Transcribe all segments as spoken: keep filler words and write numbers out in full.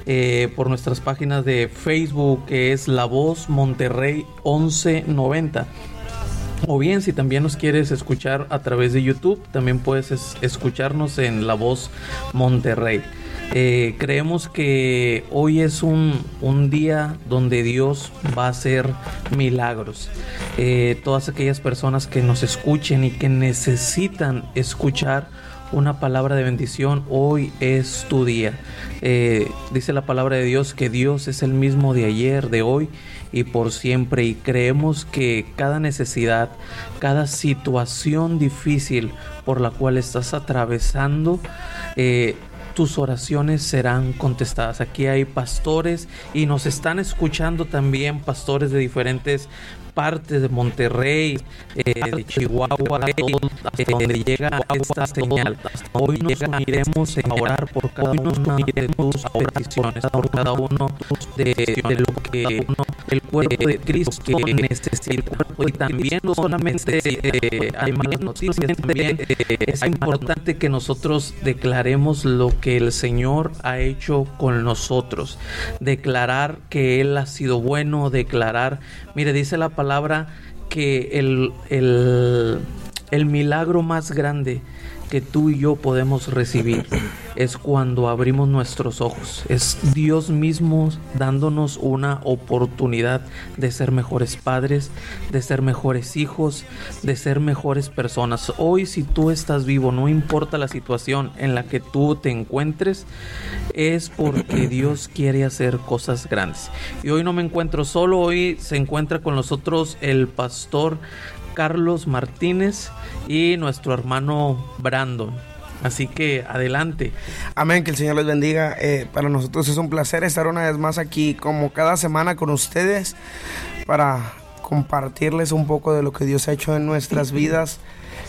eh, por nuestras páginas de Facebook, que es La Voz Monterrey once noventa. O bien, si también nos quieres escuchar a través de YouTube, también puedes es- escucharnos en La Voz Monterrey. Eh, creemos que hoy es un, un día donde Dios va a hacer milagros. Eh, todas aquellas personas que nos escuchen y que necesitan escuchar una palabra de bendición, hoy es tu día. Eh, dice la palabra de Dios que Dios es el mismo de ayer, de hoy y por siempre, y creemos que cada necesidad, cada situación difícil por la cual estás atravesando, eh, tus oraciones serán contestadas. Aquí hay pastores y nos están escuchando también pastores de diferentes partes de Monterrey, eh, de Chihuahua, hasta donde llega esta señal. Hoy nos uniremos en orar por cada una de tus peticiones, por cada uno de, de lo que el cuerpo de Cristo que necesita. Y también no solamente eh, hay malas noticias, también eh, es importante que nosotros declaremos lo que el Señor ha hecho con nosotros, declarar que Él ha sido bueno, declarar, mire, dice la palabra que el, el, el milagro más grande que tú y yo podemos recibir es cuando abrimos nuestros ojos. Es Dios mismo dándonos una oportunidad de ser mejores padres, de ser mejores hijos, de ser mejores personas. Hoy, si tú estás vivo, no importa la situación en la que tú te encuentres, es porque Dios quiere hacer cosas grandes. Y hoy no me encuentro solo, hoy se encuentra con nosotros el pastor Carlos Martínez y nuestro hermano Brandon. Así que adelante. Amén, que el Señor les bendiga. Eh, para nosotros es un placer estar una vez más aquí, como cada semana, con ustedes, para compartirles un poco de lo que Dios ha hecho en nuestras vidas.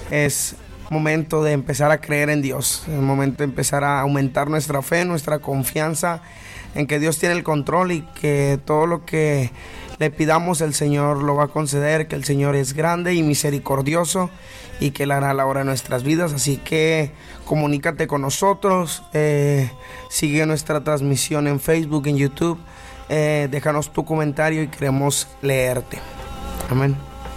Es momento de empezar a creer en Dios, es momento de empezar a aumentar nuestra fe, nuestra confianza en que Dios tiene el control y que todo lo que le pidamos el Señor lo va a conceder, que el Señor es grande y misericordioso y que Él hará la obra de nuestras vidas. Así que comunícate con nosotros, eh, sigue nuestra transmisión en Facebook, en YouTube, eh, déjanos tu comentario y queremos leerte. Amén.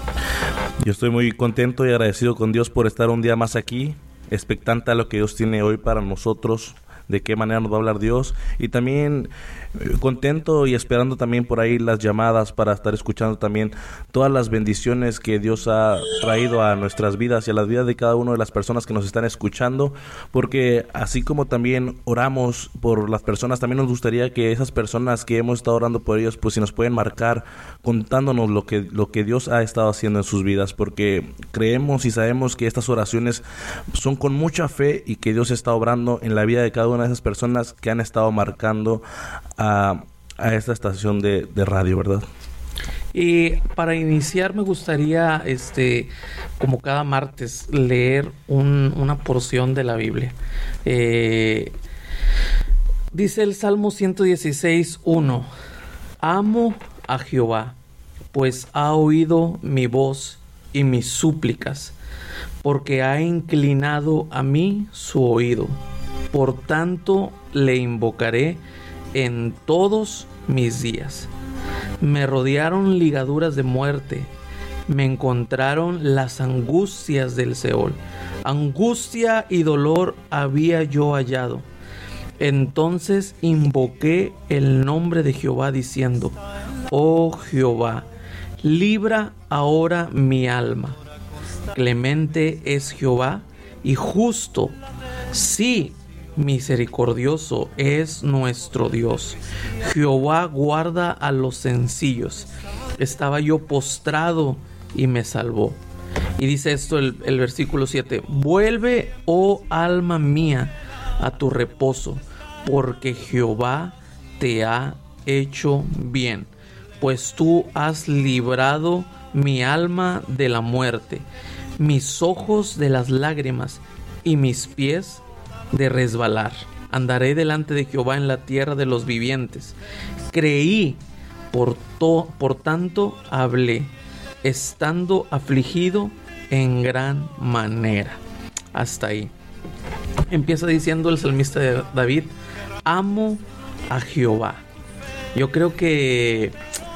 Yo estoy muy contento y agradecido con Dios por estar un día más aquí, expectante a lo que Dios tiene hoy para nosotros, de qué manera nos va a hablar Dios, y también eh, contento y esperando también por ahí las llamadas para estar escuchando también todas las bendiciones que Dios ha traído a nuestras vidas y a las vidas de cada una de las personas que nos están escuchando, porque así como también oramos por las personas, también nos gustaría que esas personas que hemos estado orando por ellos, pues si nos pueden marcar contándonos lo que, lo que Dios ha estado haciendo en sus vidas, porque creemos y sabemos que estas oraciones son con mucha fe y que Dios está obrando en la vida de cada una de esas personas que han estado marcando a, a esta estación de, de radio, ¿verdad? Y para iniciar me gustaría, este, como cada martes, leer un, una porción de la Biblia. Eh, dice el Salmo ciento dieciséis, uno: Amo a Jehová, pues ha oído mi voz y mis súplicas, porque ha inclinado a mí su oído. Por tanto, le invocaré en todos mis días. Me rodearon ligaduras de muerte, me encontraron las angustias del Seol. Angustia y dolor había yo hallado. Entonces invoqué el nombre de Jehová diciendo: Oh Jehová, libra ahora mi alma. Clemente es Jehová y justo, sí, misericordioso es nuestro Dios. Jehová guarda a los sencillos. Estaba yo postrado y me salvó. Y dice esto el, el versículo siete: Vuelve, oh alma mía, a tu reposo, porque Jehová te ha hecho bien, pues tú has librado mi alma de la muerte, mis ojos de las lágrimas y mis pies de resbalar. Andaré delante de Jehová en la tierra de los vivientes. Creí, por, to, por tanto hablé, estando afligido en gran manera. Hasta ahí. Empieza diciendo el salmista de David: Amo a Jehová. Yo creo que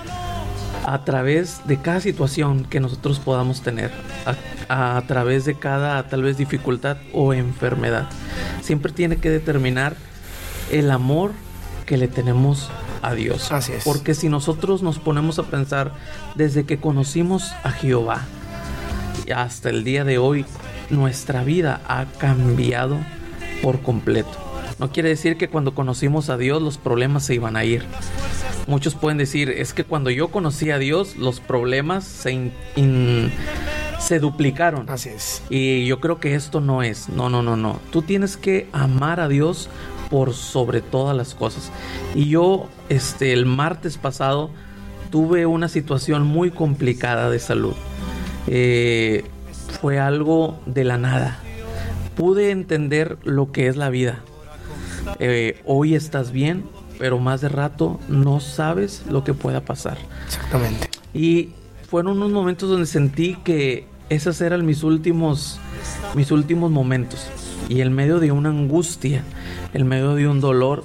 a través de cada situación que nosotros podamos tener, a, a través de cada tal vez dificultad o enfermedad, siempre tiene que determinar el amor que le tenemos a Dios. Así es. Porque si nosotros nos ponemos a pensar desde que conocimos a Jehová hasta el día de hoy, nuestra vida ha cambiado por completo. No quiere decir que cuando conocimos a Dios los problemas se iban a ir. Muchos pueden decir, es que cuando yo conocí a Dios los problemas se, in, in, se duplicaron. Así es. Y yo creo que esto no es. No, no, no, no. Tú tienes que amar a Dios por sobre todas las cosas. Y yo, este, el martes pasado tuve una situación muy complicada de salud. Eh, fue algo de la nada. Pude entender lo que es la vida. Eh, hoy estás bien, pero más de rato no sabes lo que pueda pasar. Exactamente. Y fueron unos momentos donde sentí que esos eran mis últimos, mis últimos momentos. Y en medio de una angustia, en medio de un dolor,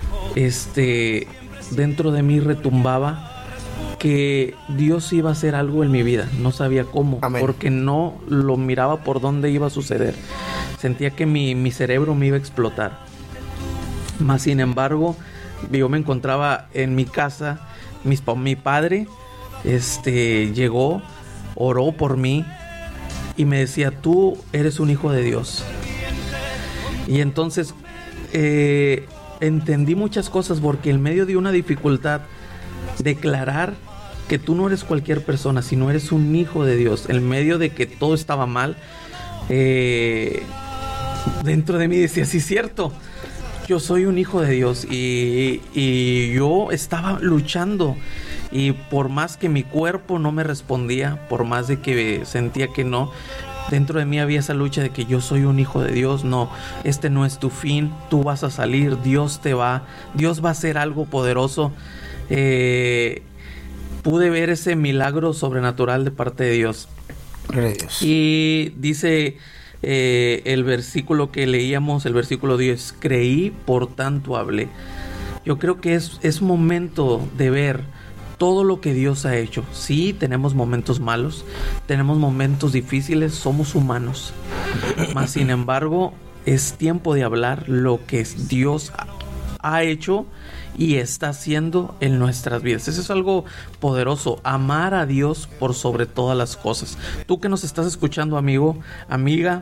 este, dentro de mí retumbaba que Dios iba a hacer algo en mi vida. No sabía cómo. Amén. Porque no lo miraba por dónde iba a suceder. Sentía que mi, mi cerebro me iba a explotar. Mas sin embargo, yo me encontraba en mi casa. Mis, mi padre este, llegó, oró por mí y me decía, tú eres un hijo de Dios. Y entonces eh, entendí muchas cosas, porque en medio de una dificultad, declarar que tú no eres cualquier persona, sino eres un hijo de Dios, en medio de que todo estaba mal, eh, dentro de mí decía, sí, cierto, yo soy un hijo de Dios. Y, y yo estaba luchando, y por más que mi cuerpo no me respondía, por más de que sentía que no, dentro de mí había esa lucha de que yo soy un hijo de Dios. No, este no es tu fin, tú vas a salir, Dios te va, Dios va a hacer algo poderoso. Eh, pude ver ese milagro sobrenatural de parte de Dios. Gloria a Dios. Y dice eh, el versículo que leíamos, el versículo diez, creí, por tanto hablé. Yo creo que es, es momento de ver todo lo que Dios ha hecho. Sí, tenemos momentos malos, tenemos momentos difíciles, somos humanos. Mas sin embargo, es tiempo de hablar lo que Dios ha, ha hecho y está haciendo en nuestras vidas. Eso es algo poderoso, amar a Dios por sobre todas las cosas. Tú que nos estás escuchando, amigo, amiga,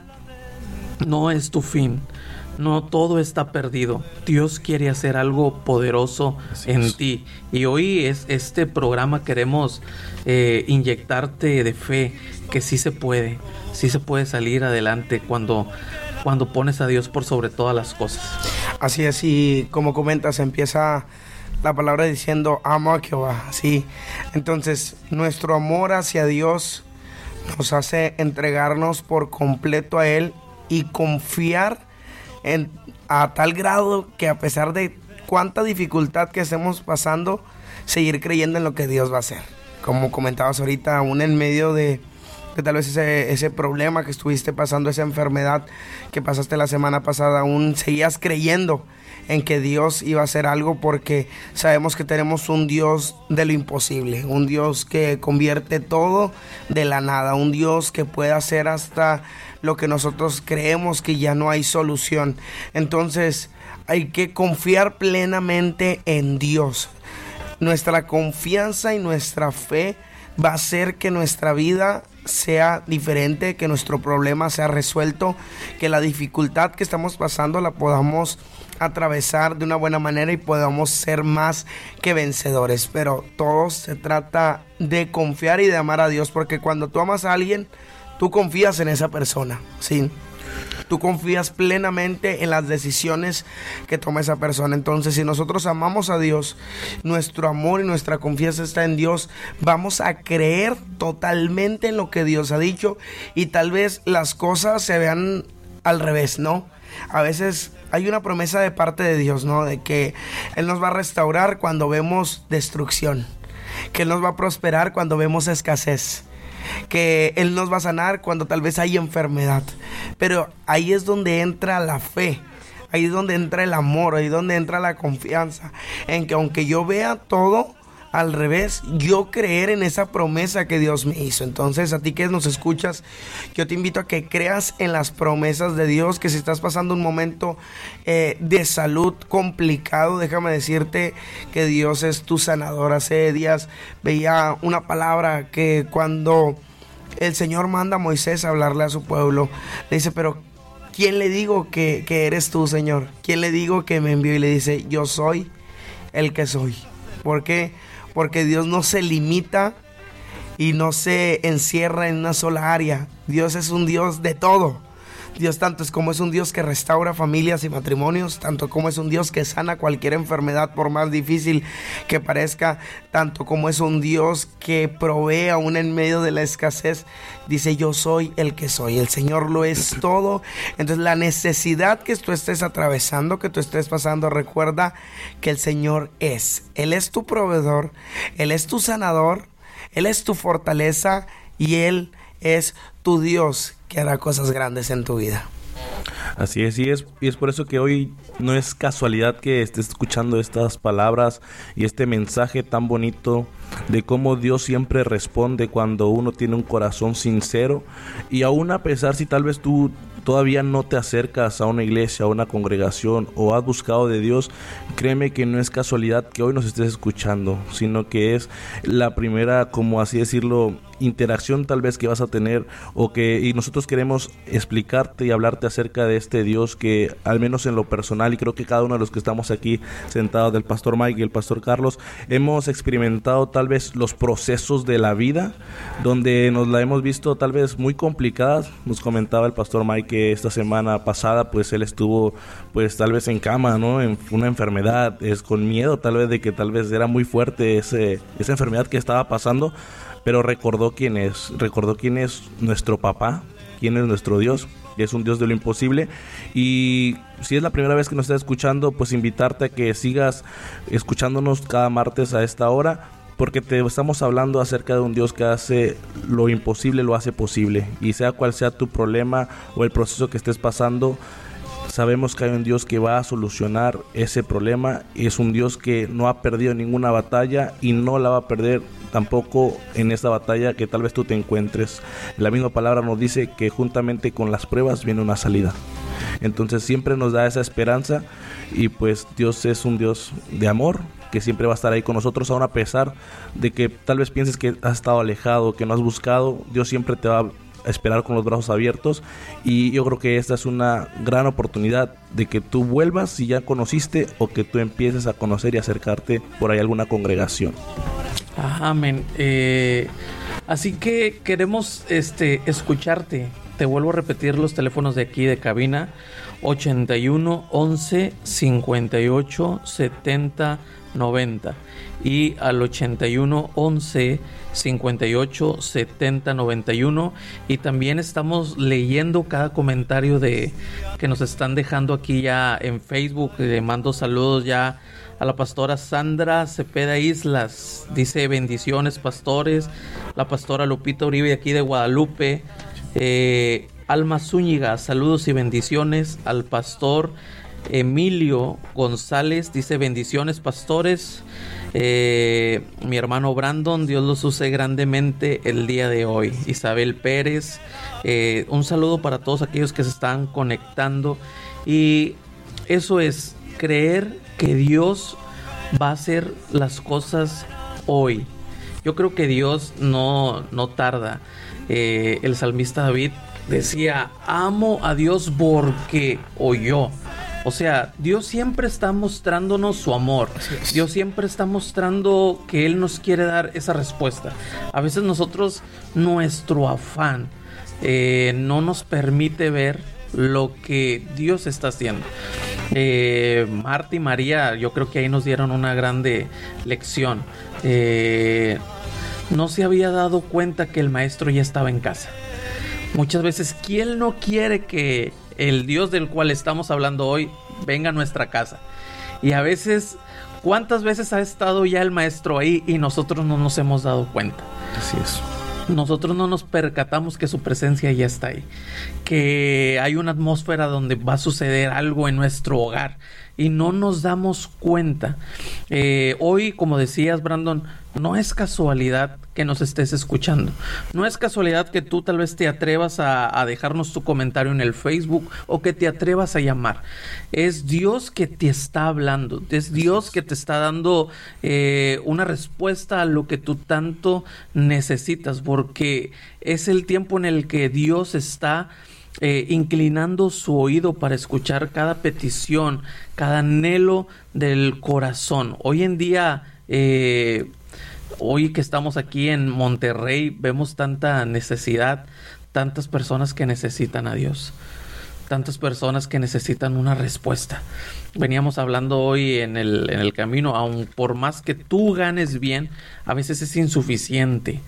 no es tu fin. No todo está perdido. Dios quiere hacer algo poderoso Así en es. ti. Y hoy es este programa queremos eh, inyectarte de fe, que sí se puede, sí se puede salir adelante cuando, cuando pones a Dios por sobre todas las cosas. Así es, y como comentas, empieza la palabra diciendo, amo a Jehová, sí. Entonces, nuestro amor hacia Dios nos hace entregarnos por completo a Él y confiar En, a tal grado que a pesar de cuánta dificultad que estemos pasando, seguir creyendo en lo que Dios va a hacer. Como comentabas ahorita, aún en medio de, de tal vez ese, ese problema que estuviste pasando, esa enfermedad que pasaste la semana pasada, aún seguías creyendo en que Dios iba a hacer algo, porque sabemos que tenemos un Dios de lo imposible, un Dios que convierte todo de la nada, un Dios que puede hacer hasta lo que nosotros creemos que ya no hay solución. Entonces hay que confiar plenamente en Dios. Nuestra confianza y nuestra fe va a hacer que nuestra vida sea diferente, que nuestro problema sea resuelto, que la dificultad que estamos pasando la podamos atravesar de una buena manera y podamos ser más que vencedores. Pero todo se trata de confiar y de amar a Dios, porque cuando tú amas a alguien, tú confías en esa persona, ¿sí? Tú confías plenamente en las decisiones que toma esa persona. Entonces, si nosotros amamos a Dios, nuestro amor y nuestra confianza está en Dios, vamos a creer totalmente en lo que Dios ha dicho, y tal vez las cosas se vean al revés, ¿no? A veces hay una promesa de parte de Dios, ¿no? De que Él nos va a restaurar cuando vemos destrucción, que Él nos va a prosperar cuando vemos escasez, que Él nos va a sanar cuando tal vez hay enfermedad. Pero ahí es donde entra la fe. Ahí es donde entra el amor, ahí es donde entra la confianza, en que aunque yo vea todo al revés, yo creer en esa promesa que Dios me hizo. Entonces, a ti que nos escuchas, yo te invito a que creas en las promesas de Dios, que si estás pasando un momento eh, de salud complicado, déjame decirte que Dios es tu sanador. Hace días veía una palabra que cuando el Señor manda a Moisés a hablarle a su pueblo, le dice, pero ¿quién le digo que, que eres tú, Señor? ¿Quién le digo que me envió? Y le dice, yo soy el que soy. ¿Por qué? Porque Dios no se limita y no se encierra en una sola área. Dios es un Dios de todo. Dios tanto es como es un Dios que restaura familias y matrimonios, tanto como es un Dios que sana cualquier enfermedad por más difícil que parezca, tanto como es un Dios que provee aún en medio de la escasez. Dice, yo soy el que soy, el Señor lo es todo. Entonces la necesidad que tú estés atravesando, que tú estés pasando, recuerda que el Señor es, Él es tu proveedor, Él es tu sanador, Él es tu fortaleza y Él es tu Dios que hará cosas grandes en tu vida. Así es, y es, y es por eso que hoy no es casualidad que estés escuchando estas palabras y este mensaje tan bonito de cómo Dios siempre responde cuando uno tiene un corazón sincero, y aún a pesar si tal vez tú todavía no te acercas a una iglesia, a una congregación o has buscado de Dios, créeme que no es casualidad que hoy nos estés escuchando, sino que es la primera, como así decirlo, interacción tal vez que vas a tener, o que y nosotros queremos explicarte y hablarte acerca de este Dios que, al menos en lo personal, y creo que cada uno de los que estamos aquí sentados, del pastor Mike y el pastor Carlos, hemos experimentado tal vez los procesos de la vida, donde nos la hemos visto tal vez muy complicadas. Nos comentaba el pastor Mike que esta semana pasada pues él estuvo pues tal vez en cama, ¿no? En una enfermedad, es con miedo tal vez de que tal vez era muy fuerte ese, esa enfermedad que estaba pasando, pero recordó quién es, recordó quién es nuestro papá, quién es nuestro Dios, que es un Dios de lo imposible. Y si es la primera vez que nos estás escuchando, pues invitarte a que sigas escuchándonos cada martes a esta hora, porque te estamos hablando acerca de un Dios que hace lo imposible, lo hace posible. Y sea cual sea tu problema o el proceso que estés pasando, sabemos que hay un Dios que va a solucionar ese problema. Es un Dios que no ha perdido ninguna batalla y no la va a perder tampoco en esta batalla que tal vez tú te encuentres. La misma palabra nos dice que juntamente con las pruebas viene una salida. Entonces siempre nos da esa esperanza, y pues Dios es un Dios de amor que siempre va a estar ahí con nosotros, aun a pesar de que tal vez pienses que has estado alejado, que no has buscado. Dios siempre te va a esperar con los brazos abiertos, y yo creo que esta es una gran oportunidad de que tú vuelvas si ya conociste, o que tú empieces a conocer y acercarte por ahí a alguna congregación. Amén. Eh, así que queremos este escucharte. Te vuelvo a repetir los teléfonos de aquí de cabina: ochenta y uno, once, cincuenta y ocho, setenta, noventa, y al ochenta y uno, once, cincuenta y ocho, setenta, noventa y uno. Y también estamos leyendo cada comentario de que nos están dejando aquí ya en Facebook. Le mando saludos ya a la pastora Sandra Cepeda Islas, dice bendiciones pastores. La pastora Lupita Uribe aquí de Guadalupe. eh, Alma Zúñiga, saludos y bendiciones. Al pastor Emilio González dice bendiciones pastores. eh, mi hermano Brandon, Dios los use grandemente el día de hoy. Isabel Pérez, eh, un saludo para todos aquellos que se están conectando. Y eso es creer que Dios va a hacer las cosas hoy. Yo creo que Dios no, no tarda. Eh, el salmista David decía, amo a Dios porque oyó. O sea, Dios siempre está mostrándonos su amor. Dios siempre está mostrando que Él nos quiere dar esa respuesta. A veces nosotros, nuestro afán eh, no nos permite ver lo que Dios está haciendo. eh, Marta y María, yo creo que ahí nos dieron una grande lección. eh, no se había dado cuenta que el maestro ya estaba en casa. Muchas veces, ¿quién no quiere que el Dios del cual estamos hablando hoy venga a nuestra casa? Y a veces, ¿cuántas veces ha estado ya el maestro ahí y nosotros no nos hemos dado cuenta? Así es. nosotros no nos percatamos que su presencia ya está ahí, que hay una atmósfera donde va a suceder algo en nuestro hogar y no nos damos cuenta. Eh, hoy, como decías, Brandon, no es casualidad que nos estés escuchando. No es casualidad que tú tal vez te atrevas a, a dejarnos tu comentario en el Facebook o que te atrevas a llamar. Es Dios que te está hablando. Es Dios que te está dando eh, una respuesta a lo que tú tanto necesitas, porque es el tiempo en el que Dios está Eh, inclinando su oído para escuchar cada petición, cada anhelo del corazón. Hoy en día, eh, hoy que estamos aquí en Monterrey, vemos tanta necesidad, tantas personas que necesitan a Dios, tantas personas que necesitan una respuesta. Veníamos hablando hoy en el, en el camino, aun por más que tú ganes bien, a veces es insuficiente.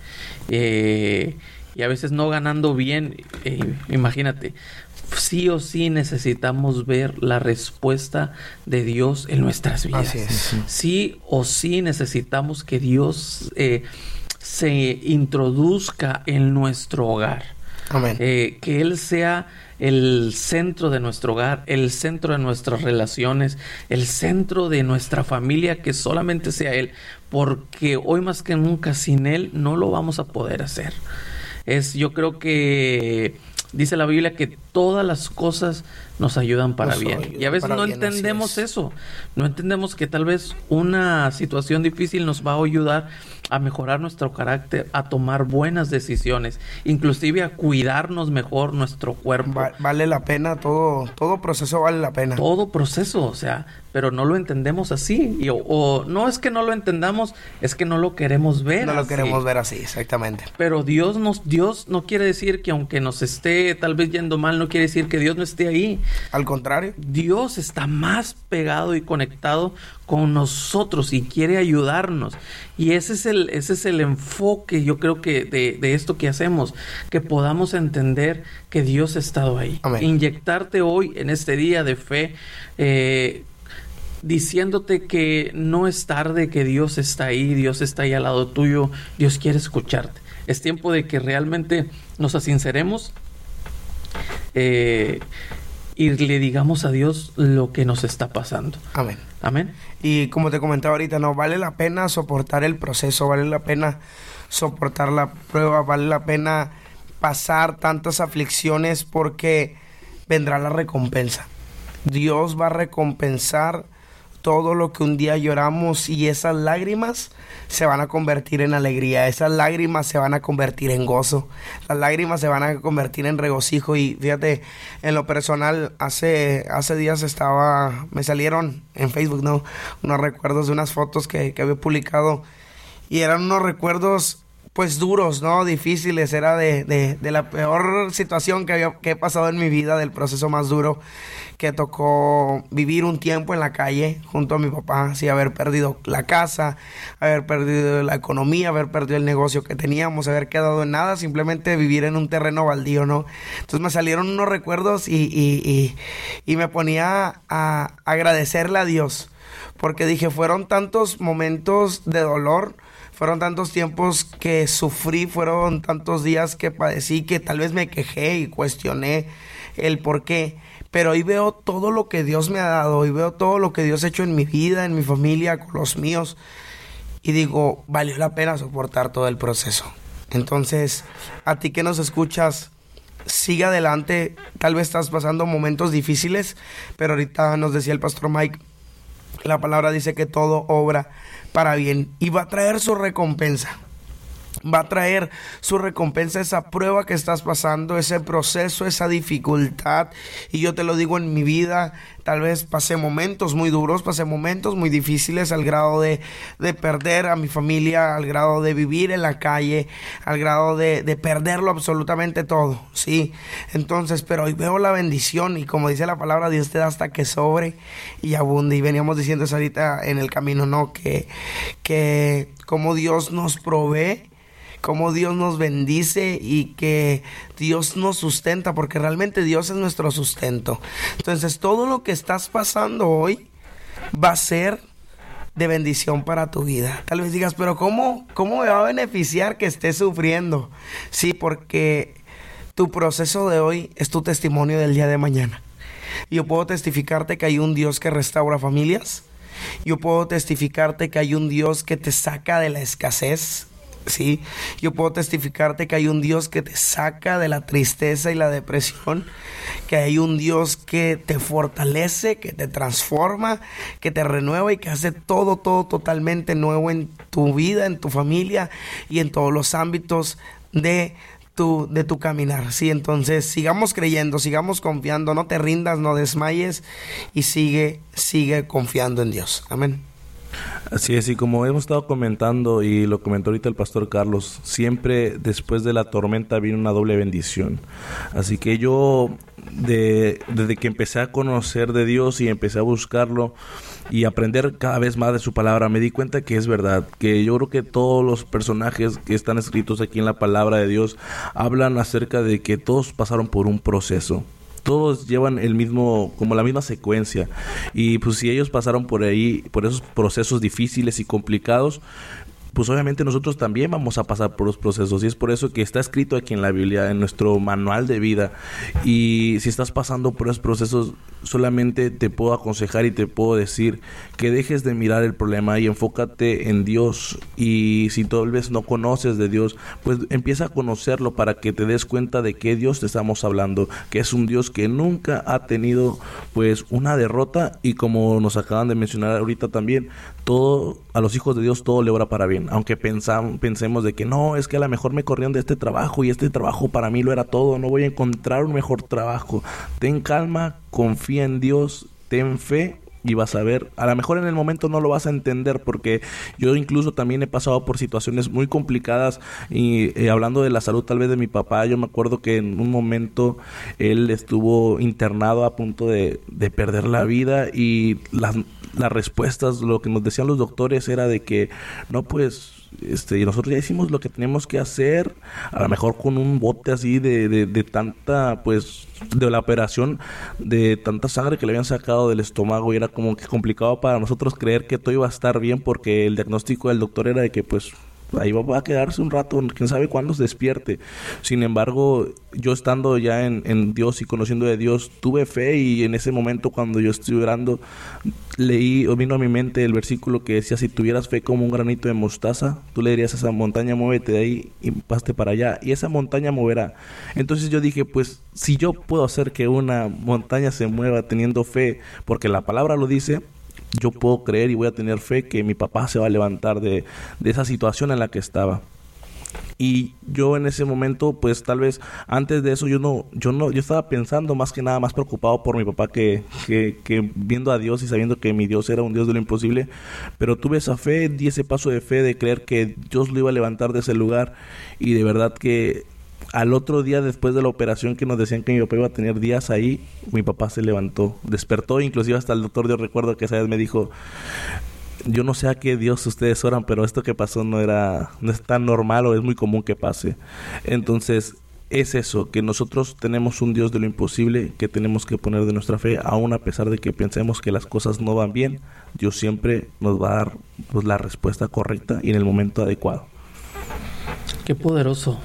Eh, Y a veces no ganando bien, eh, imagínate, sí o sí necesitamos ver la respuesta de Dios en nuestras vidas. Así es. Sí o sí necesitamos que Dios eh, se introduzca en nuestro hogar. Amén. Eh, que Él sea el centro de nuestro hogar, el centro de nuestras relaciones, el centro de nuestra familia, que solamente sea Él, porque hoy más que nunca sin Él no lo vamos a poder hacer. Es, yo creo que dice la Biblia que todas las cosas nos ayudan para Nos bien. ayudan Y a veces para no bien, entendemos así es. eso. No entendemos que tal vez una situación difícil nos va a ayudar a mejorar nuestro carácter, a tomar buenas decisiones, inclusive a cuidarnos mejor nuestro cuerpo. Va- vale la pena, todo, todo proceso vale la pena. Todo proceso, o sea, pero no lo entendemos así. Y, o, o no es que no lo entendamos, es que no lo queremos ver No lo así. queremos ver así, exactamente. Pero Dios nos, Dios no quiere decir que aunque nos esté tal vez yendo mal, no quiere decir que Dios no esté ahí. Al contrario. Dios está más pegado y conectado con nosotros y quiere ayudarnos. Y ese es el, ese es el enfoque, yo creo que de, de esto que hacemos, que podamos entender que Dios ha estado ahí. Amén. Inyectarte hoy en este día de fe, eh, diciéndote que no es tarde, que Dios está ahí, Dios está ahí al lado tuyo, Dios quiere escucharte. Es tiempo de que realmente nos asinceremos eh, y le digamos a Dios lo que nos está pasando. Amén. Amén. Y como te comentaba ahorita, no, vale la pena soportar el proceso, vale la pena soportar la prueba, vale la pena pasar tantas aflicciones porque vendrá la recompensa. Dios va a recompensar todo lo que un día lloramos y esas lágrimas se van a convertir en alegría, esas lágrimas se van a convertir en gozo, las lágrimas se van a convertir en regocijo. Y fíjate, en lo personal, hace, hace días estaba, me salieron en Facebook, ¿no?, unos recuerdos de unas fotos que, que había publicado y eran unos recuerdos pues duros, ¿no?, difíciles. Era de, de, de la peor situación que había que he pasado en mi vida, del proceso más duro, que tocó vivir un tiempo en la calle junto a mi papá, sí, haber perdido la casa, haber perdido la economía, haber perdido el negocio que teníamos, haber quedado en nada, simplemente vivir en un terreno baldío, ¿no? Entonces me salieron unos recuerdos y, y, y, y me ponía a agradecerle a Dios, porque dije, fueron tantos momentos de dolor, fueron tantos tiempos que sufrí, fueron tantos días que padecí, que tal vez me quejé y cuestioné el por qué. Pero hoy veo todo lo que Dios me ha dado, hoy veo todo lo que Dios ha hecho en mi vida, en mi familia, con los míos. Y digo, valió la pena soportar todo el proceso. Entonces, a ti que nos escuchas, sigue adelante. Tal vez estás pasando momentos difíciles, pero ahorita nos decía el pastor Mike, la palabra dice que todo obra para bien y va a traer su recompensa. Va a traer su recompensa esa prueba que estás pasando, ese proceso, esa dificultad. Y yo te lo digo, en mi vida tal vez pasé momentos muy duros, pasé momentos muy difíciles, al grado de, de perder a mi familia, al grado de vivir en la calle, al grado de, de perderlo absolutamente todo, sí. Entonces, pero hoy veo la bendición y como dice la palabra, Dios te da hasta que sobre y abunde. Y veníamos diciendo eso ahorita en el camino, ¿no? Que, que como Dios nos provee, cómo Dios nos bendice y que Dios nos sustenta, porque realmente Dios es nuestro sustento. Entonces, todo lo que estás pasando hoy va a ser de bendición para tu vida. Tal vez digas, pero ¿cómo, cómo me va a beneficiar que estés sufriendo? Sí, porque tu proceso de hoy es tu testimonio del día de mañana. Yo puedo testificarte que hay un Dios que restaura familias. Yo puedo testificarte que hay un Dios que te saca de la escasez. Sí, yo puedo testificarte que hay un Dios que te saca de la tristeza y la depresión, que hay un Dios que te fortalece, que te transforma, que te renueva y que hace todo, todo totalmente nuevo en tu vida, en tu familia y en todos los ámbitos de tu, de tu caminar. Sí, entonces sigamos creyendo, sigamos confiando, no te rindas, no desmayes y sigue, sigue confiando en Dios. Amén. Así es, y como hemos estado comentando y lo comentó ahorita el pastor Carlos, siempre después de la tormenta viene una doble bendición. Así que yo, de, desde que empecé a conocer de Dios y empecé a buscarlo y aprender cada vez más de su palabra, me di cuenta que es verdad, que yo creo que todos los personajes que están escritos aquí en la palabra de Dios hablan acerca de que todos pasaron por un proceso. Todos llevan el mismo, como la misma secuencia, y pues si ellos pasaron por ahí, por esos procesos difíciles y complicados, pues obviamente nosotros también vamos a pasar por los procesos, y es por eso que está escrito aquí en la Biblia, en nuestro manual de vida. Y si estás pasando por esos procesos, solamente te puedo aconsejar y te puedo decir que dejes de mirar el problema y enfócate en Dios. Y si tal vez no conoces de Dios, pues empieza a conocerlo para que te des cuenta de qué Dios te estamos hablando, que es un Dios que nunca ha tenido pues una derrota, y como nos acaban de mencionar ahorita también, todo, a los hijos de Dios todo le obra para bien. Aunque pensam, pensemos de que no, es que a lo mejor me corrieron de este trabajo y este trabajo para mí lo era todo, no voy a encontrar un mejor trabajo. Ten calma, confía en Dios, ten fe y vas a ver. A lo mejor en el momento no lo vas a entender, porque yo incluso también he pasado por situaciones muy complicadas y eh, hablando de la salud tal vez de mi papá, yo me acuerdo que en un momento él estuvo internado a punto de, de perder la vida, y las, las respuestas, lo que nos decían los doctores era de que no, pues Este, y nosotros ya hicimos lo que teníamos que hacer, a lo mejor con un bote así de, de, de tanta, pues, de la operación, de tanta sangre que le habían sacado del estómago, y era como que complicado para nosotros creer que todo iba a estar bien, porque el diagnóstico del doctor era de que, pues, ahí va a quedarse un rato, quién sabe cuándo se despierte. Sin embargo, yo estando ya en, en Dios y conociendo de Dios, tuve fe, y en ese momento cuando yo estuve orando, leí o vino a mi mente el versículo que decía: si tuvieras fe como un granito de mostaza, tú le dirías a esa montaña, muévete de ahí y paste para allá, y esa montaña moverá. Entonces yo dije, pues si yo puedo hacer que una montaña se mueva teniendo fe, porque la palabra lo dice, yo puedo creer y voy a tener fe que mi papá se va a levantar de, de esa situación en la que estaba. Y yo en ese momento, pues tal vez antes de eso yo no, yo no, yo estaba pensando más que nada, más preocupado por mi papá que, que, que viendo a Dios y sabiendo que mi Dios era un Dios de lo imposible. Pero tuve esa fe, di ese paso de fe de creer que Dios lo iba a levantar de ese lugar, y de verdad que al otro día, después de la operación, que nos decían que mi papá iba a tener días ahí, mi papá se levantó, despertó, inclusive hasta el doctor, yo recuerdo que esa vez me dijo: yo no sé a qué Dios ustedes oran, pero esto que pasó no era, no es tan normal, o es muy común que pase. Entonces, es eso, que nosotros tenemos un Dios de lo imposible, que tenemos que poner de nuestra fe, aún a pesar de que pensemos que las cosas no van bien. Dios siempre nos va a dar, pues, la respuesta correcta y en el momento adecuado. Qué poderoso.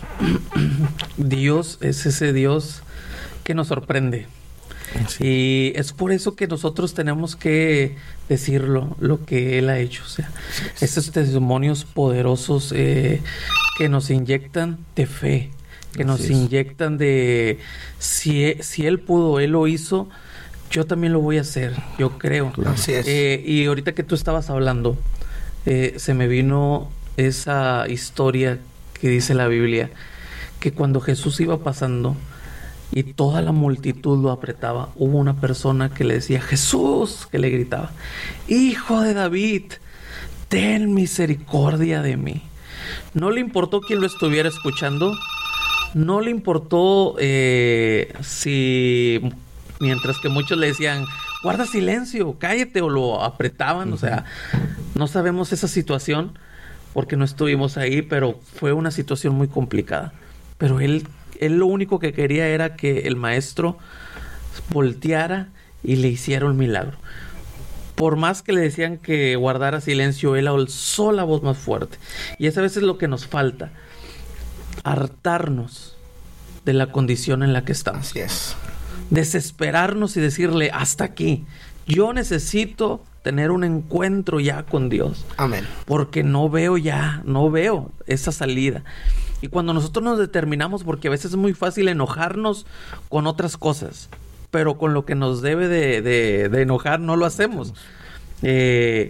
Dios es ese Dios que nos sorprende. Sí. Y es por eso que nosotros tenemos que decirlo, lo que Él ha hecho. O sea, sí, esos testimonios poderosos eh, que nos inyectan de fe, que nos Así inyectan es. de si, si Él pudo, Él lo hizo, yo también lo voy a hacer, yo creo. Así es. Eh, y ahorita que tú estabas hablando, eh, se me vino esa historia que dice la Biblia, que cuando Jesús iba pasando y toda la multitud lo apretaba, hubo una persona que le decía: Jesús, que le gritaba: Hijo de David, ten misericordia de mí. No le importó quién lo estuviera escuchando, no le importó eh, si, mientras que muchos le decían: guarda silencio, cállate, o lo apretaban. Uh-huh. O sea, no sabemos esa situación porque no estuvimos ahí, pero fue una situación muy complicada. Pero él, él lo único que quería era que el maestro volteara y le hiciera un milagro. Por más que le decían que guardara silencio, él alzó la voz más fuerte. Y esa vez es lo que nos falta, hartarnos de la condición en la que estamos. Así es. Desesperarnos y decirle, hasta aquí. Yo necesito tener un encuentro ya con Dios. Amén. Porque no veo ya, no veo esa salida. Y cuando nosotros nos determinamos, porque a veces es muy fácil enojarnos con otras cosas, pero con lo que nos debe de, de, de enojar no lo hacemos. Eh,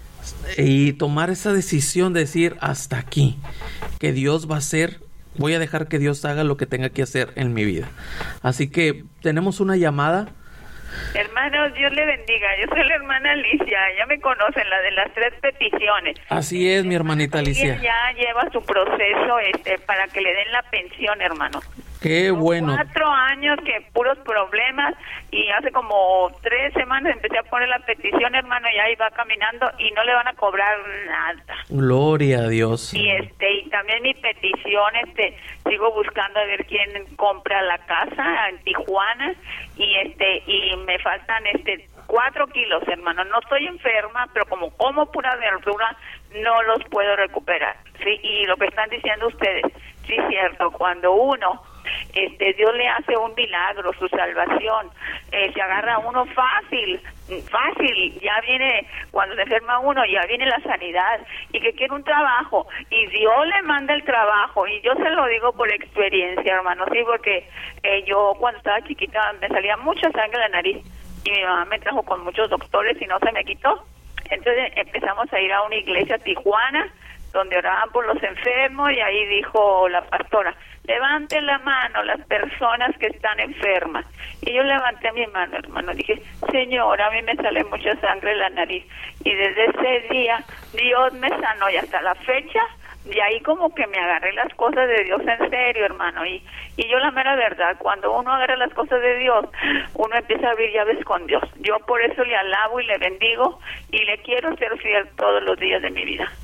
y tomar esa decisión de decir, hasta aquí, que Dios va a hacer, voy a dejar que Dios haga lo que tenga que hacer en mi vida. Así que tenemos una llamada. Hermanos, Dios le bendiga. Yo soy la hermana Alicia, ya me conocen, la de las tres peticiones. Así es, mi hermanita Alicia. Ella ya lleva su proceso este, para que le den la pensión, hermano. Qué Son bueno. Cuatro años que puros problemas, y hace como tres semanas empecé a poner la petición, hermano, y ahí va caminando y no le van a cobrar nada. Gloria a Dios. Y este y también mi petición, este sigo buscando a ver quién compra la casa en Tijuana, y este y me faltan este cuatro kilos, hermano. No estoy enferma, pero como como pura verdura no los puedo recuperar. Sí, y lo que están diciendo ustedes, sí es cierto, cuando uno este Dios le hace un milagro, su salvación, eh, se agarra a uno fácil, fácil, ya viene, cuando se enferma uno, ya viene la sanidad, y que quiere un trabajo, y Dios le manda el trabajo, y yo se lo digo por experiencia, hermano, sí, porque eh, yo cuando estaba chiquita me salía mucha sangre en la nariz, y mi mamá me trajo con muchos doctores y no se me quitó. Entonces empezamos a ir a una iglesia Tijuana, donde oraban por los enfermos, y ahí dijo la pastora, levanten la mano las personas que están enfermas. Y yo levanté mi mano, hermano, dije, Señor, a mí me sale mucha sangre en la nariz. Y desde ese día Dios me sanó, y hasta la fecha, de ahí como que me agarré las cosas de Dios en serio, hermano. Y, y yo la mera verdad, cuando uno agarra las cosas de Dios, uno empieza a abrir llaves con Dios. Yo por eso le alabo y le bendigo, y le quiero ser fiel todos los días de mi vida.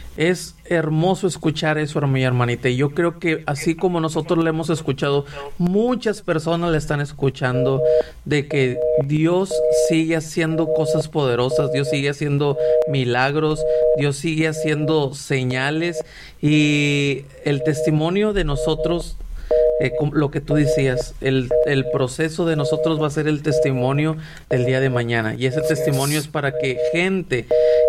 Es hermoso escuchar eso, mi hermanita. Y yo creo que así como nosotros le hemos escuchado, muchas personas le están escuchando, de que Dios sigue haciendo cosas poderosas, Dios sigue haciendo milagros, Dios sigue haciendo señales. Y el testimonio de nosotros, eh, lo que tú decías, el, el proceso de nosotros va a ser el testimonio del día de mañana. Y ese testimonio es para que gente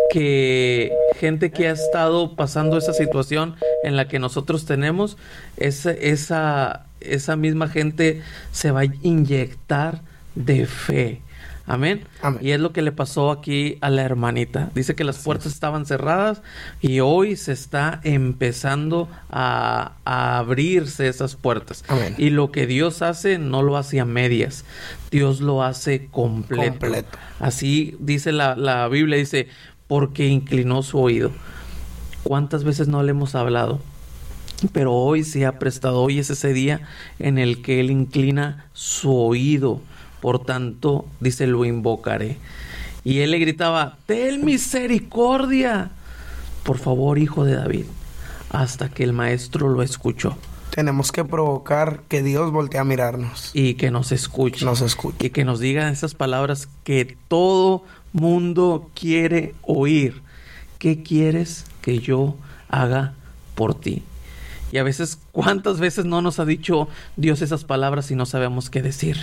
que gente que ha estado pasando esa situación en la que nosotros tenemos, esa, esa, esa misma gente se va a inyectar de fe. Amén. Amén. Y es lo que le pasó aquí a la hermanita. Dice que las puertas estaban cerradas y hoy se está empezando a, a abrirse esas puertas. Amén. Y lo que Dios hace no lo hace a medias. Dios lo hace completo. completo. Así dice la, la Biblia, dice, porque inclinó su oído. ¿Cuántas veces no le hemos hablado? Pero hoy se ha prestado, hoy es ese día en el que Él inclina su oído. Por tanto, dice, lo invocaré. Y él le gritaba, ten misericordia, por favor, hijo de David, hasta que el maestro lo escuchó. Tenemos que provocar que Dios voltee a mirarnos. Y que nos escuche. Nos escuche. Y que nos diga esas palabras que todo mundo quiere oír. ¿Qué quieres que yo haga por ti? Y a veces, ¿cuántas veces no nos ha dicho Dios esas palabras y no sabemos qué decir?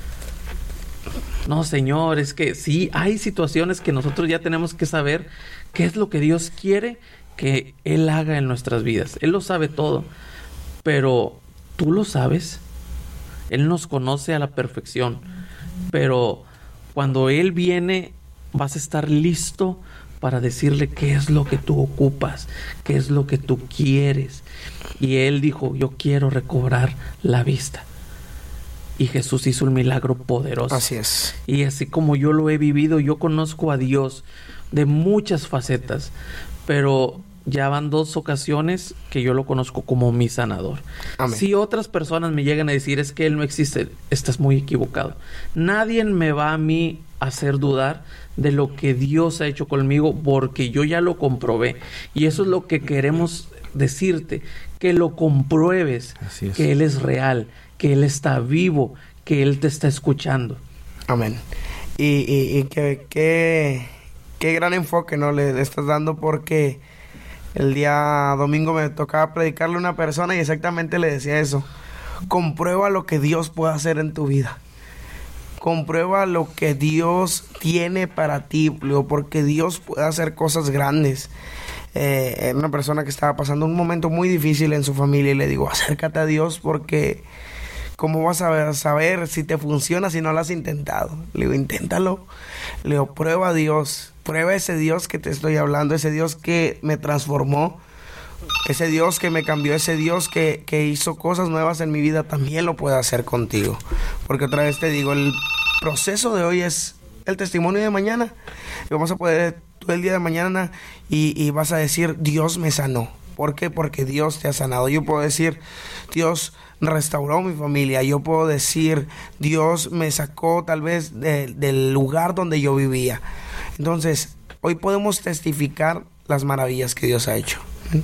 No, Señor, es que sí, hay situaciones que nosotros ya tenemos que saber qué es lo que Dios quiere que Él haga en nuestras vidas. Él lo sabe todo, pero ¿tú lo sabes? Él nos conoce a la perfección, pero cuando Él viene, vas a estar listo para decirle qué es lo que tú ocupas, qué es lo que tú quieres. Y Él dijo, yo quiero recobrar la vista. Y Jesús hizo un milagro poderoso. Así es. Y así como yo lo he vivido, yo conozco a Dios de muchas facetas, pero ya van dos ocasiones que yo lo conozco como mi sanador. Amén. Si otras personas me llegan a decir, es que Él no existe, estás muy equivocado. Nadie me va a mí a hacer dudar de lo que Dios ha hecho conmigo, porque yo ya lo comprobé. Y eso es lo que queremos decirte, que lo compruebes, que Él es real, que Él está vivo, que Él te está escuchando. Amén. Y, y, y que, que, qué gran enfoque, ¿no? Le, le estás dando, porque el día domingo me tocaba predicarle a una persona y exactamente le decía eso. Comprueba lo que Dios puede hacer en tu vida. Comprueba lo que Dios tiene para ti, porque Dios puede hacer cosas grandes. Eh, era una persona que estaba pasando un momento muy difícil en su familia y le digo, acércate a Dios, porque ¿cómo vas a ver, saber si te funciona si no lo has intentado? Le digo, inténtalo. Le digo, prueba a Dios, prueba ese Dios que te estoy hablando, ese Dios que me transformó, ese Dios que me cambió, ese Dios que, que hizo cosas nuevas en mi vida, también lo puede hacer contigo. Porque otra vez te digo, el proceso de hoy es el testimonio de mañana. Y vamos a poder tú el día de mañana y, y vas a decir, Dios me sanó. ¿Por qué? Porque Dios te ha sanado. Yo puedo decir, Dios restauró mi familia. Yo puedo decir, Dios me sacó tal vez de, del lugar donde yo vivía. Entonces, hoy podemos testificar las maravillas que Dios ha hecho.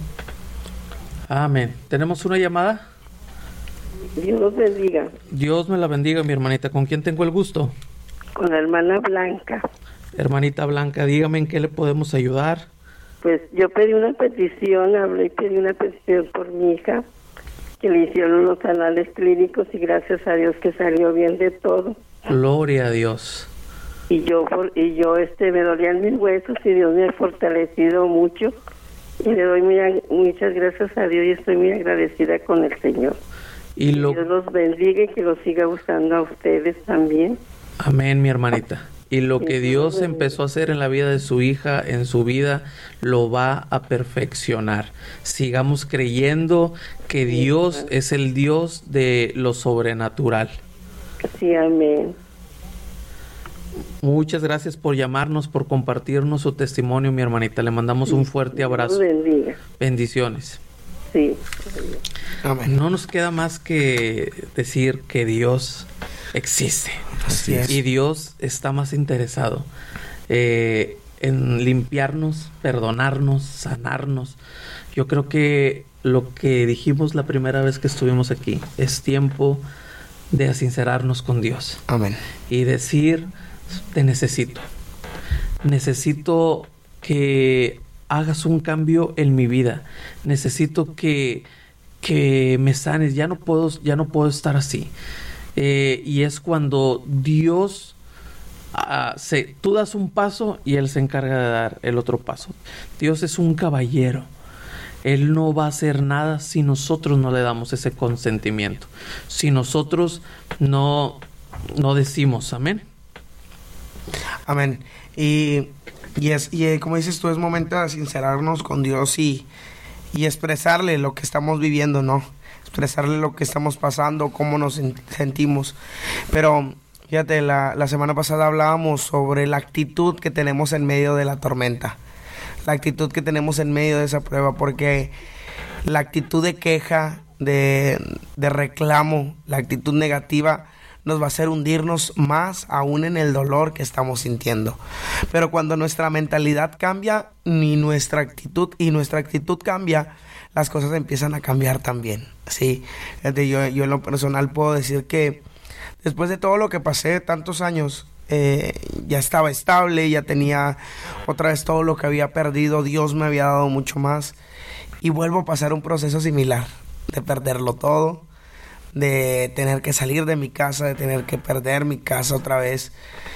Amén. ¿Tenemos una llamada? Dios los bendiga. Dios me la bendiga, mi hermanita. ¿Con quién tengo el gusto? Con la hermana Blanca. Hermanita Blanca, dígame en qué le podemos ayudar. Pues yo pedí una petición, hablé y pedí una petición por mi hija, que le hicieron unos análisis clínicos y gracias a Dios que salió bien de todo. Gloria a Dios. Y yo y yo este me dolían mis huesos y Dios me ha fortalecido mucho y le doy muy, muchas gracias a Dios y estoy muy agradecida con el Señor. Y lo... Dios los bendiga y que los siga usando a ustedes también. Amén, mi hermanita. Y lo que Dios empezó a hacer en la vida de su hija, en su vida, lo va a perfeccionar. Sigamos creyendo que Dios es el Dios de lo sobrenatural. Sí, amén. Muchas gracias por llamarnos, por compartirnos su testimonio, mi hermanita. Le mandamos un fuerte abrazo. Dios bendiga. Bendiciones. Sí. Amén. No nos queda más que decir que Dios existe. Así es. Y Dios está más interesado eh, en limpiarnos, perdonarnos, sanarnos. Yo creo que lo que dijimos la primera vez que estuvimos aquí, es tiempo de sincerarnos con Dios. Amén. Y decir, te necesito. Necesito que hagas un cambio en mi vida. Necesito que, que me sanes. Ya no puedo, ya no puedo estar así. Eh, y es cuando Dios, uh, se, tú das un paso y Él se encarga de dar el otro paso. Dios es un caballero. Él no va a hacer nada si nosotros no le damos ese consentimiento. Si nosotros no, no decimos amén. Amén. Y, y, es, y como dices tú, es momento de sincerarnos con Dios y, y expresarle lo que estamos viviendo, ¿no? Expresarle lo que estamos pasando, cómo nos sentimos. Pero fíjate, la, la semana pasada hablábamos sobre la actitud que tenemos en medio de la tormenta, la actitud que tenemos en medio de esa prueba, porque la actitud de queja, de, de reclamo, la actitud negativa nos va a hacer hundirnos más aún en el dolor que estamos sintiendo. Pero cuando nuestra mentalidad cambia, ni nuestra actitud y nuestra actitud cambia, las cosas empiezan a cambiar también. Sí, yo, yo en lo personal puedo decir que después de todo lo que pasé, tantos años, eh, ya estaba estable, ya tenía otra vez todo lo que había perdido, Dios me había dado mucho más, y vuelvo a pasar un proceso similar, de perderlo todo, de tener que salir de mi casa, de tener que perder mi casa otra vez,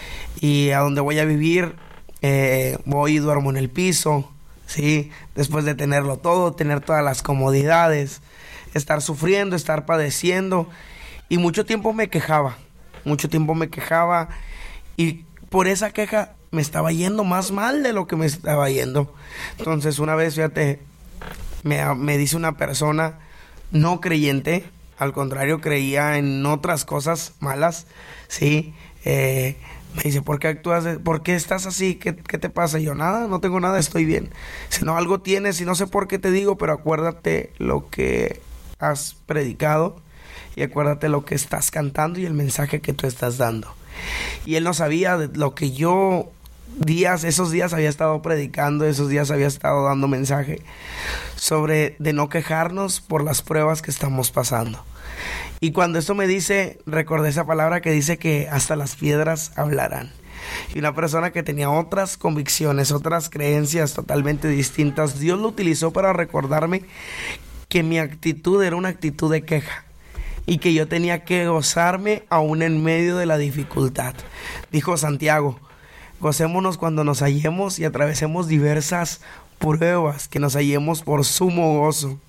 y a donde voy a vivir, eh, voy y duermo en el piso, sí, después de tenerlo todo, tener todas las comodidades, estar sufriendo, estar padeciendo, y mucho tiempo me quejaba, mucho tiempo me quejaba, y por esa queja me estaba yendo más mal de lo que me estaba yendo. Entonces una vez, fíjate, me, me dice una persona no creyente, al contrario, creía en otras cosas malas, sí, eh, me dice, ¿por qué actúas? De, ¿Por qué estás así? ¿Qué, ¿Qué te pasa? Y yo, nada, no tengo nada, estoy bien. Si no, algo tienes y no sé por qué te digo, pero acuérdate lo que has predicado y acuérdate lo que estás cantando y el mensaje que tú estás dando. Y él no sabía de lo que yo días, esos días había estado predicando, esos días había estado dando mensaje sobre de no quejarnos por las pruebas que estamos pasando. Y cuando esto me dice, recordé esa palabra que dice que hasta las piedras hablarán. y una persona que tenía otras convicciones, otras creencias totalmente distintas, Dios lo utilizó para recordarme que mi actitud era una actitud de queja y que yo tenía que gozarme aún en medio de la dificultad. Dijo Santiago: gocémonos cuando nos hallemos y atravesemos diversas pruebas, que nos hallemos por sumo gozo.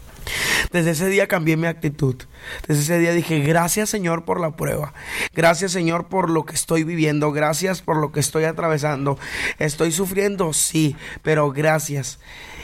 Desde ese día cambié mi actitud. Desde ese día dije: gracias, Señor, por la prueba. Gracias, Señor, por lo que estoy viviendo. Gracias por lo que estoy atravesando. Estoy sufriendo, sí, pero gracias.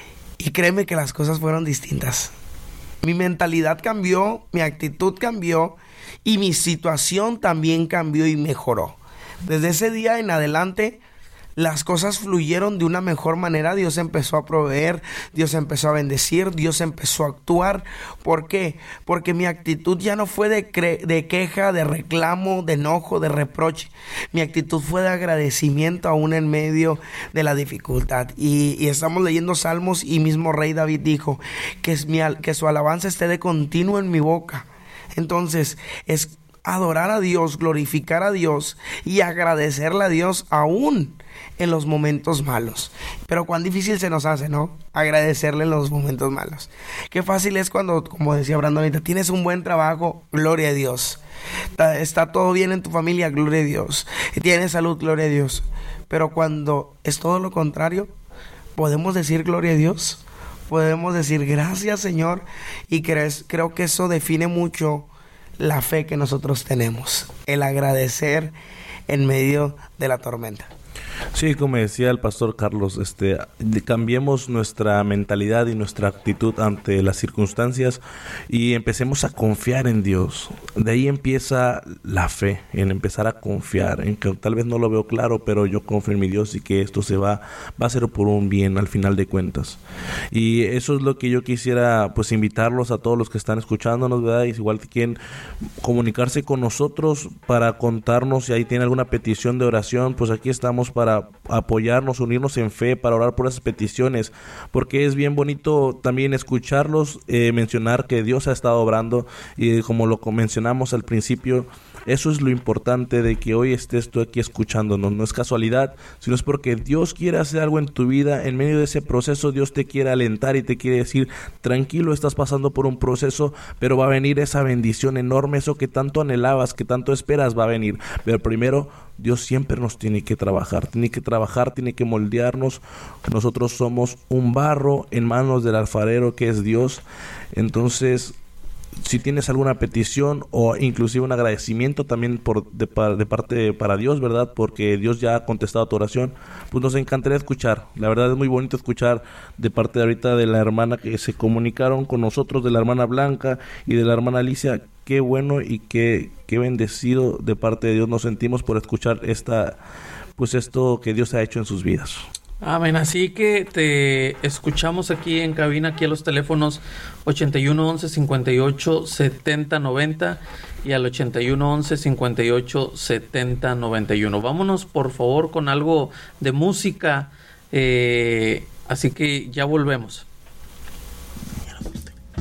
Y créeme que las cosas fueron distintas. Mi mentalidad cambió, mi actitud cambió y mi situación también cambió y mejoró. Desde ese día en adelante, las cosas fluyeron de una mejor manera. Dios empezó a proveer, Dios empezó a bendecir, Dios empezó a actuar. ¿Por qué? Porque mi actitud ya no fue de, cre- de queja, de reclamo, de enojo, de reproche. Mi actitud fue de agradecimiento aún en medio de la dificultad. Y, y estamos leyendo Salmos y mismo Rey David dijo que, es mi, que su alabanza esté de continuo en mi boca. Entonces es adorar a Dios, glorificar a Dios y agradecerle a Dios aún en los momentos malos. Pero cuán difícil se nos hace, ¿no? Agradecerle en los momentos malos. Qué fácil es cuando, como decía Brandon ahorita, tienes un buen trabajo, gloria a Dios. Está, está todo bien en tu familia, gloria a Dios. Tienes salud, gloria a Dios. Pero cuando es todo lo contrario, podemos decir gloria a Dios. Podemos decir gracias, Señor. Y crees, creo que eso define mucho la fe que nosotros tenemos, el agradecer en medio de la tormenta. Sí, como decía el pastor Carlos, este, cambiemos nuestra mentalidad y nuestra actitud ante las circunstancias y empecemos a confiar en Dios. De ahí empieza la fe, en empezar a confiar, en que tal vez no lo veo claro, pero yo confío en mi Dios y que esto se va, va a ser por un bien al final de cuentas. Y eso es lo que yo quisiera, pues, invitarlos a todos los que están escuchándonos, ¿verdad? Y igual que quieren comunicarse con nosotros para contarnos si ahí tiene alguna petición de oración, pues aquí estamos para apoyarnos, unirnos en fe, para orar por esas peticiones, porque es bien bonito también escucharlos eh, mencionar que Dios ha estado obrando, y como lo mencionamos al principio, eso es lo importante de que hoy estés tú aquí escuchándonos. No es casualidad, sino es porque Dios quiere hacer algo en tu vida. En medio de ese proceso Dios te quiere alentar y te quiere decir: tranquilo, estás pasando por un proceso, pero va a venir esa bendición enorme, eso que tanto anhelabas, que tanto esperas, va a venir. Pero primero, Dios siempre nos tiene que trabajar, tiene que trabajar, tiene que moldearnos. Nosotros somos un barro en manos del alfarero que es Dios. Entonces, si tienes alguna petición o inclusive un agradecimiento también por de, de parte para Dios, ¿verdad? Porque Dios ya ha contestado tu oración, pues nos encantaría escuchar. La verdad es muy bonito escuchar de parte de ahorita de la hermana que se comunicaron con nosotros, de la hermana Blanca y de la hermana Alicia. Qué bueno y qué, qué bendecido de parte de Dios nos sentimos por escuchar esta, pues esto que Dios ha hecho en sus vidas. Amén, así que te escuchamos aquí en cabina, aquí a los teléfonos ochenta y uno once cincuenta y ocho setenta noventa y al ochenta y uno once cincuenta y ocho setenta noventa y uno. Vámonos por favor con algo de música, eh, así que ya volvemos.